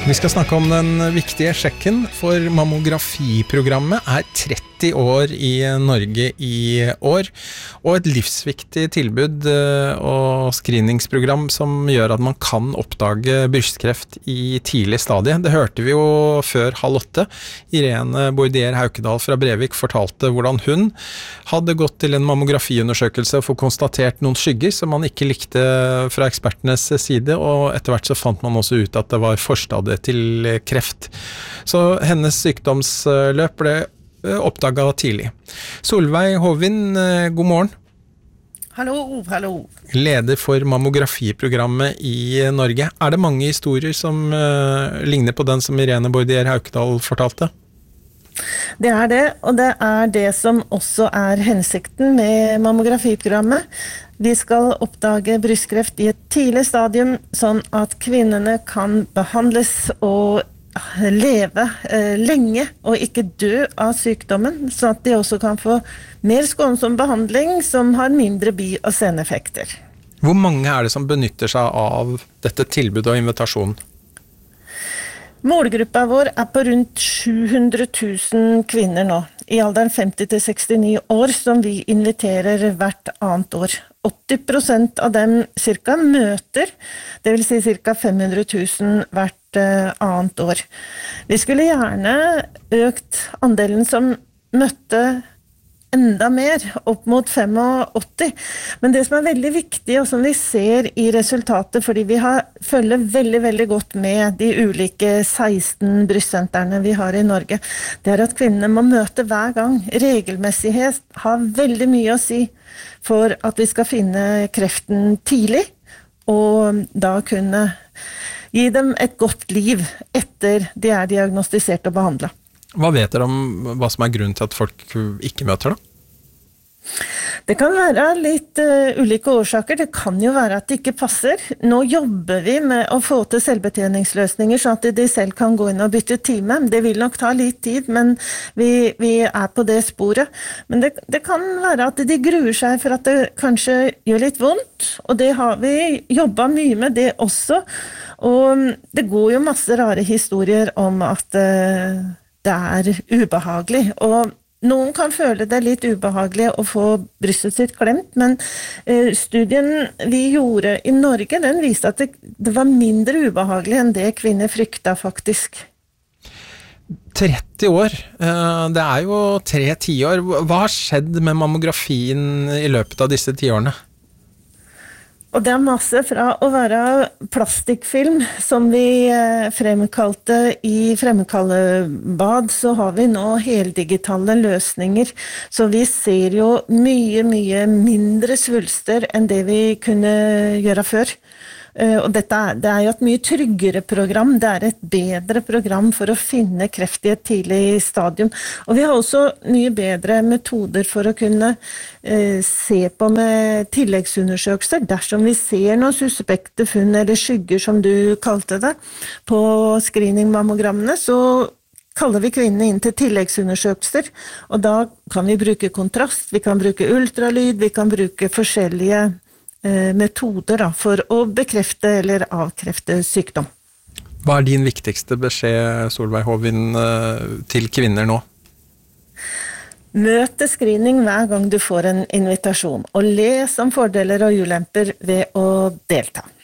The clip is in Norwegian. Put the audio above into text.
Vi skal snakke om den viktige sjekken, for mammografiprogrammet 30 år i Norge i år, og et livsviktig tilbud og screeningsprogram som gjør at man kan oppdage brystkreft i tidlig stadie. Det hørte vi jo før 7:30. Irene Boidier Haukedal fra Brevik fortalte hvordan hun hadde gått til en mammografiundersøkelse og få konstatert noen skygger som man ikke likte fra ekspertenes side, og etter hvert så fant man også ut at det var forstadiet til kreft. Så hennes sykdomsløp ble oppdaget tidlig. Solveig Hovin, god morgen. Hallo, hallo. Leder for mammografiprogrammet i Norge. Er det mange historier som ligner på den som Irene Boidier Haukedal fortalte? Det er det, og det er det som også er hensikten med mammografiprogrammet. Vi skal oppdage brystkreft i et tidlig stadium, sånn at kvinnene kan behandles og leve lenge og ikke dø av sykdommen, så at de også kan få mer skånsom behandling som har mindre bi- og seneffekter. Hvor mange er det som benytter seg av dette tilbudet og invitasjonen? Målgruppa vår er på rundt 700 000 kvinner nå, i alderen 50 til 69 år, som vi inviterer hvert annet år. 80% av dem cirka møter, det vil si cirka 500 000 hvert annet år. Vi skulle gjerne økt andelen som møtte enda mer, opp mot 85. Men det som er veldig viktig, og som vi ser i resultatet, fordi vi følger veldig, veldig godt med de ulike 16 brystsentrene vi har i Norge, det er at kvinnene må møte hver gang. Regelmessighet har veldig mye å si for at vi skal finne kreften tidlig, og da kunne gi dem et godt liv etter de er diagnostisert og behandlet. Hva vet dere om hva som er grunnen til at folk ikke møter det? Det kan være litt ulike årsaker. Det kan jo være at det ikke passer. Nå jobber vi med å få til selvbetjeningsløsninger, sånn at de selv kan gå inn og bytte time. Det vil nok ta litt tid, men vi er på det sporet. Men det kan være at de gruer seg for at det kanskje gjør litt vondt, og det har vi jobbet mye med det også. Og det går jo masse rare historier om at det er ubehagelig, og noen kan føle det litt ubehagelig å få brystet sitt klemt, men studien vi gjorde i Norge, den viste at det var mindre ubehagelig enn det kvinner frykta faktisk. 30 år, det er jo 3 tiår. Hva har skjedd med mammografien i løpet av disse 10 årene? Og det er masse fra å være plastikkfilm som vi fremkalte i fremmedkallebad, så har vi nå heldigitale løsninger. Så vi ser jo mye, mye mindre svulster enn det vi kunne gjøre før. Og det er jo et mye tryggere program, det er et bedre program for å finne kreft i et tidlig stadium. Og vi har også mye bedre metoder for å kunne se på med tilleggsundersøkelser, dersom vi ser noen suspekte funn eller skygger, som du kalte det, på screeningmammogrammene, så kaller vi kvinnene inn til tilleggsundersøkelser, og da kan vi bruke kontrast, vi kan bruke ultralyd, vi kan bruke forskjellige metoder for å bekrefte eller avkrefte sykdom. Hva er din viktigste beskjed, Solveig Hovin, til kvinner nå? Møt til screening hver gang du får en invitasjon, og les om fordeler og ulemper ved å delta.